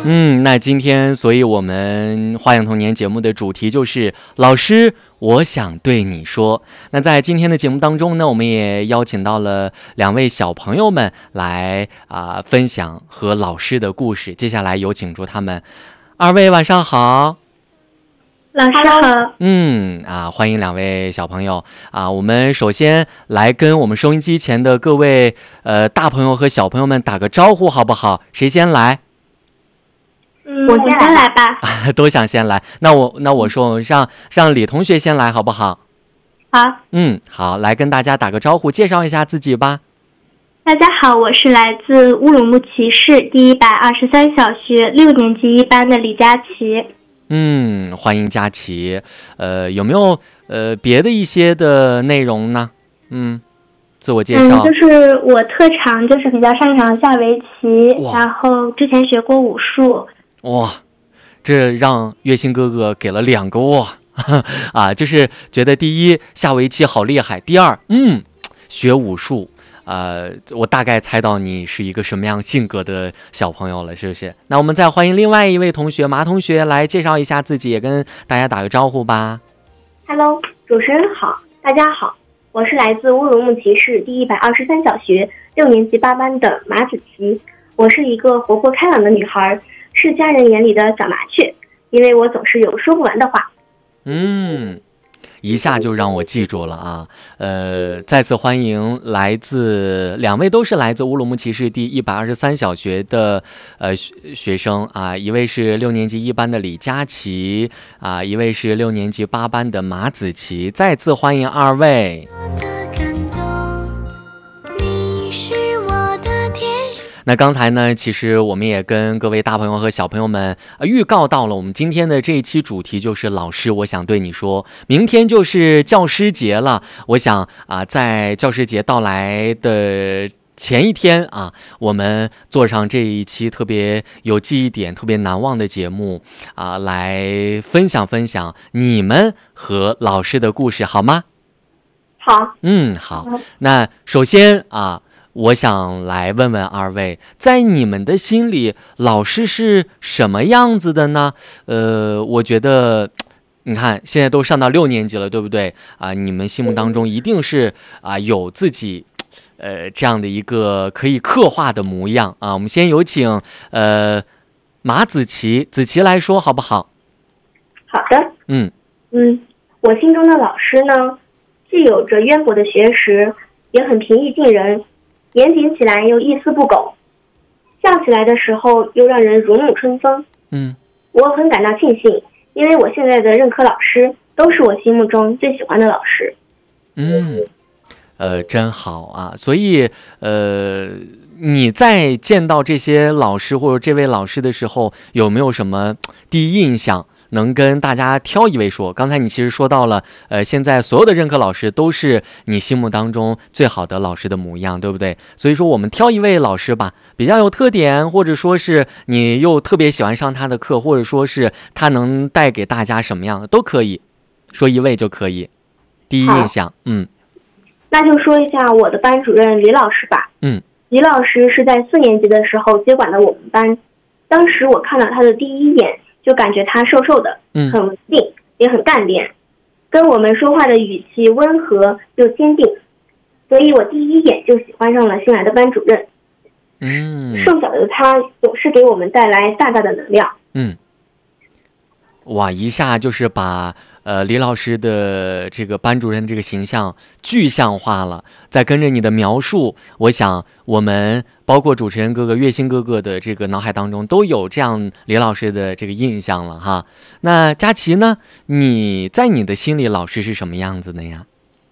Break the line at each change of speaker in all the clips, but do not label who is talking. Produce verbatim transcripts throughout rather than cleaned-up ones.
嗯，那今天，所以我们花样童年节目的主题就是老师，我想对你说。那在今天的节目当中呢，我们也邀请到了两位小朋友们来啊、呃、分享和老师的故事。接下来有请出他们。二位晚上好。
老师好。
嗯啊，欢迎两位小朋友啊。我们首先来跟我们收音机前的各位呃大朋友和小朋友们打个招呼，好不好？谁先来？
嗯，我先来吧。
都想先来，那我那我说让让李同学先来，好不好？
好。
嗯，好，来跟大家打个招呼，介绍一下自己吧。
大家好，我是来自乌鲁木齐市第一百二十三小学六年级一班的李佳琪。
嗯，欢迎佳琪。呃，有没有呃别的一些的内容呢？嗯，自我介绍。
嗯，就是我特长就是比较擅长下围棋，然后之前学过武术。
哇，这让月星哥哥给了两个哇啊！就是觉得第一下围棋好厉害，第二嗯学武术，呃，我大概猜到你是一个什么样性格的小朋友了，是不是？那我们再欢迎另外一位同学马同学来介绍一下自己，也跟大家打个招呼吧。
Hello， 主持人好，大家好，我是来自乌鲁木齐市第一百二十三小学六年级八班的马子琪，我是一个活泼开朗的女孩。是家人眼里的小麻雀，因为我总是有说不完的话。
嗯，一下就让我记住了啊！呃，再次欢迎来自两位都是来自乌鲁木齐市第一百二十三小学的呃学生啊，一位是六年级一班的李佳琪啊，一位是六年级八班的马子琪。再次欢迎二位。那刚才呢，其实我们也跟各位大朋友和小朋友们、呃、预告到了，我们今天的这一期主题就是老师，我想对你说。明天就是教师节了，我想啊，在教师节到来的前一天啊，我们做上这一期特别有记忆点、特别难忘的节目啊，来分享分享你们和老师的故事，好吗？
好。
嗯，好。那首先啊。我想来问问二位，在你们的心里，老师是什么样子的呢？呃，我觉得，你看，现在都上到六年级了，对不对？啊、呃，你们心目当中一定是啊、呃、有自己，呃，这样的一个可以刻画的模样啊。我们先有请呃马子琪，子琪来说好不好？
好的。
嗯
嗯，我心中的老师呢，既有着渊博的学识，也很平易近人。严谨起来又一丝不苟，笑起来的时候又让人如沐春风。
嗯，
我很感到庆幸，因为我现在的任课老师都是我心目中最喜欢的老师。
嗯，呃，真好啊！所以，呃，你在见到这些老师或者这位老师的时候，有没有什么第一印象？能跟大家挑一位说。刚才你其实说到了，呃，现在所有的任课老师都是你心目当中最好的老师的模样，对不对？所以说我们挑一位老师吧，比较有特点，或者说是你又特别喜欢上他的课，或者说是他能带给大家什么样的都可以，说一位就可以。第一印象，嗯，
那就说一下我的班主任李老师吧。
嗯，
李老师是在四年级的时候接管了我们班，当时我看到他的第一眼。就感觉他瘦瘦的，很稳定，嗯、也很干练，跟我们说话的语气温和又坚定，所以我第一眼就喜欢上了新来的班主任。
嗯，
瘦小的他总是给我们带来大大的能量。
嗯，哇，一下就是把呃李老师的这个班主任这个形象具象化了。再跟着你的描述，我想我们包括主持人哥哥、月星哥哥的这个脑海当中都有这样李老师的这个印象了哈。那佳琪呢？你在你的心里，老师是什么样子的呀？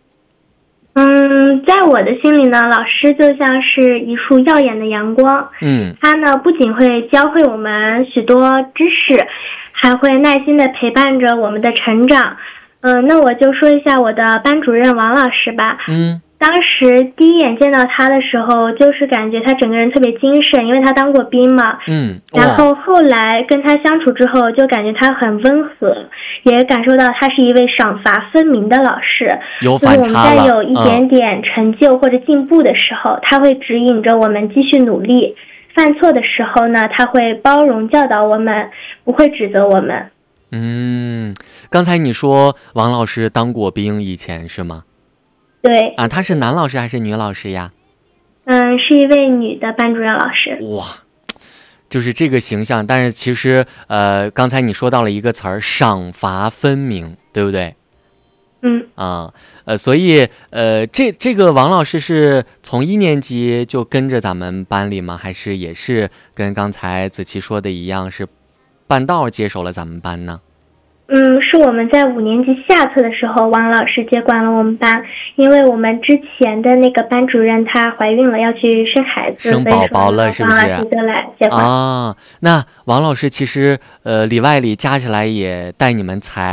嗯，在我的心里呢，老师就像是一束耀眼的阳光。
嗯，
他呢不仅会教会我们许多知识，还会耐心的陪伴着我们的成长。嗯、呃，那我就说一下我的班主任王老师吧。
嗯。
当时第一眼见到他的时候，就是感觉他整个人特别精神，因为他当过兵嘛。
嗯。
然后后来跟他相处之后，就感觉他很温和，也感受到他是一位赏罚分明的老师。
有反差了。
就是我们在有一点点成就或者进步的时候，嗯、他会指引着我们继续努力。 犯错的时候呢，他会包容教导我们，不会指责我们。
嗯，刚才你说王老师当过兵，以前是吗？
对
啊，他是男老师还是女老师呀？
嗯，是一位女的班主任老师。
哇，就是这个形象。但是其实呃，刚才你说到了一个词儿，赏罚分明，对不对？
嗯
啊，呃，所以呃，这这个王老师是从一年级就跟着咱们班里吗？还是也是跟刚才子琪说的一样，是半道接手了咱们班呢？
嗯，是我们在五年级下册的时候，王老师接管了我们班，因为我们之前的那个班主任她怀孕了，要去生孩子，
生宝宝了，是不是？
王老师就来接管。
啊，那王老师其实呃里外里加起来也带你们才